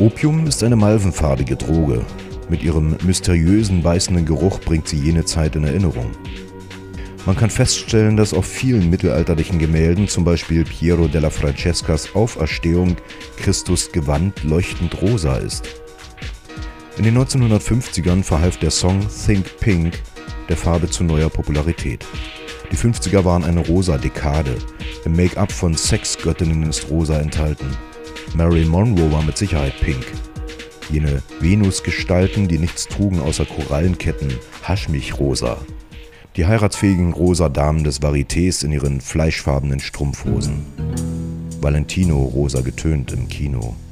Opium ist eine malvenfarbige Droge. Mit ihrem mysteriösen, beißenden Geruch bringt sie jene Zeit in Erinnerung. Man kann feststellen, dass auf vielen mittelalterlichen Gemälden, zum Beispiel Piero della Francescas Auferstehung, Christus Gewand leuchtend rosa ist. In den 1950ern verhalf der Song Think Pink der Farbe zu neuer Popularität. Die 50er waren eine rosa Dekade. Im Make-up von Sexgöttinnen ist rosa enthalten. Marilyn Monroe war mit Sicherheit pink. Jene Venusgestalten, die nichts trugen außer Korallenketten, Haschmilchrosa. Die heiratsfähigen rosa Damen des Varietés in ihren fleischfarbenen Strumpfhosen. Valentino rosa getönt im Kino.